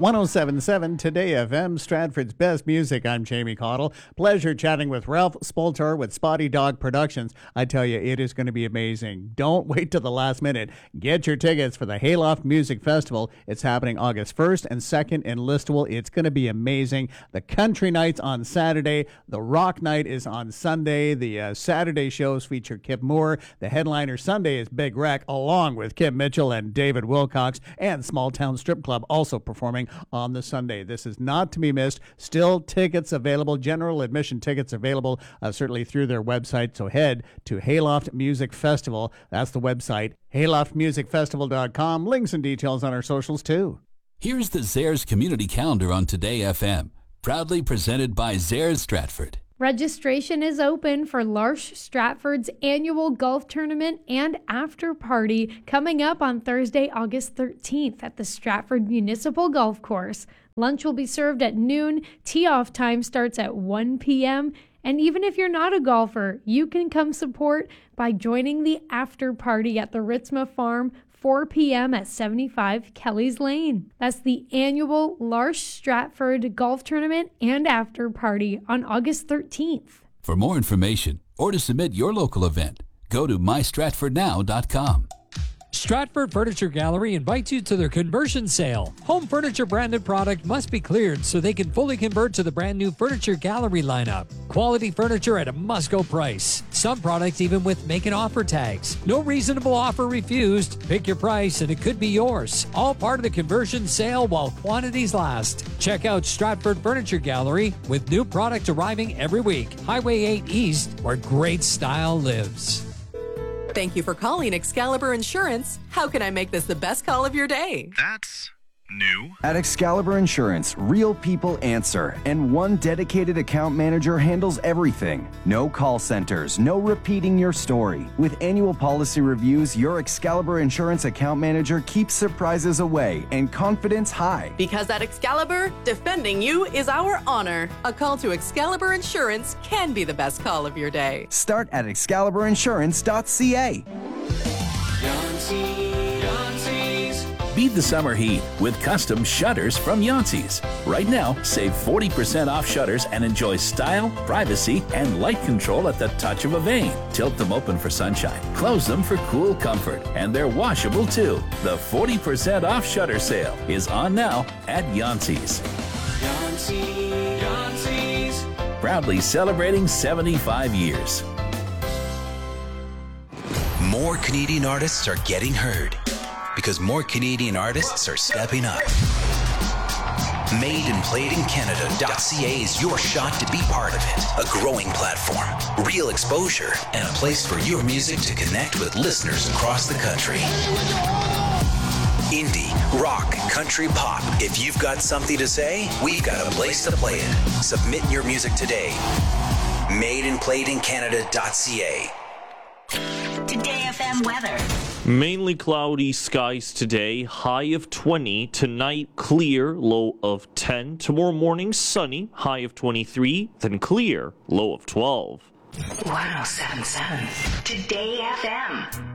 107.7 Today FM, Stratford's best music. I'm Jamie Cottle. Pleasure chatting with Ralph Spoltar with Spotty Dog Productions. I tell you, it is going to be amazing. Don't wait till the last minute. Get your tickets for the Hayloft Music Festival. It's happening August 1st and 2nd in Listowel. It's going to be amazing. The country night's on Saturday. The rock night is on Sunday. The Saturday shows feature Kip Moore. The headliner Sunday is Big Wreck, along with Kim Mitchell and David Wilcox, and Small Town Strip Club also performing on the Sunday. This is not to be missed. Still tickets available, general admission tickets available, certainly through their website. So head to Hayloft Music Festival. That's the website, hayloftmusicfestival.com. Links and details on our socials too. Here's the Zares Community Calendar on Today FM, proudly presented by Zares Stratford. Registration is open for L'Arche Stratford's annual golf tournament and after party coming up on Thursday, August 13th at the Stratford Municipal Golf Course. Lunch will be served at noon. Tee-off time starts at 1 p.m. And even if you're not a golfer, you can come support by joining the after party at the Ritzma Farm, 4 p.m. at 75 Kelly's Lane. That's the annual L'Arche Stratford Golf Tournament and After Party on August 13th. For more information or to submit your local event, go to mystratfordnow.com. Stratford Furniture Gallery invites you to their conversion sale. Home furniture branded product must be cleared so they can fully convert to the brand new Furniture Gallery lineup. Quality furniture at a must-go price. Some products even with make an offer tags. No reasonable offer refused. Pick your price and it could be yours. All part of the conversion sale while quantities last. Check out Stratford Furniture Gallery with new product arriving every week. Highway 8 East, where great style lives. Thank you for calling Excalibur Insurance. How can I make this the best call of your day? That's new. At Excalibur Insurance, real people answer, and one dedicated account manager handles everything. No call centers, no repeating your story. With annual policy reviews, your Excalibur Insurance account manager keeps surprises away and confidence high. Because at Excalibur, defending you is our honor. A call to Excalibur Insurance can be the best call of your day. Start at excaliburinsurance.ca. Beat the summer heat with custom shutters from Yancey's. Right now, save 40% off shutters and enjoy style, privacy, and light control at the touch of a vein. Tilt them open for sunshine, close them for cool comfort, and they're washable too. The 40% off shutter sale is on now at Yancey's. Yancey's. Proudly celebrating 75 years. More Canadian artists are getting heard because more Canadian artists are stepping up. MadeandPlayedInCanada.ca is your shot to be part of it. A growing platform, real exposure, and a place for your music to connect with listeners across the country. Indie, rock, country, pop. If you've got something to say, we've got a place to play it. Submit your music today. MadeandPlayedInCanada.ca. Today FM weather. Mainly cloudy skies today, high of 20. Tonight, clear, low of 10. Tomorrow morning, sunny, high of 23. Then clear, low of 12. 1077. Today FM.